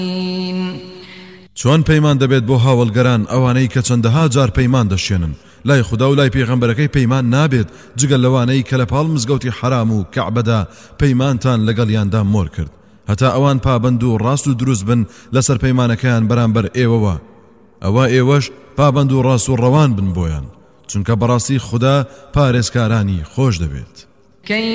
چۆن پەیمان دەبێت بۆ هاوڵگەران ئەوانەی کە چەندەها جار پەیمان دەشێنن لای خوددا و لای پێغەمبەرەکەی پەیمان نابێت جگەل لەوانەی کە لە پاڵ مزگەوتی حرام و کەعبەدا پەیمانتان لەگەڵیاندا مۆر کرد هەتا ئەوان پابند و ڕاست و دروست بن لەسەر پەیمانەکەیان بەرامبەر ئێوەوە ئەوە ئێوەش پابند و ڕاست و ڕەوان بن بۆیان چونکە بەڕاستی خوددا پارێزکارانی خۆش دەبێت.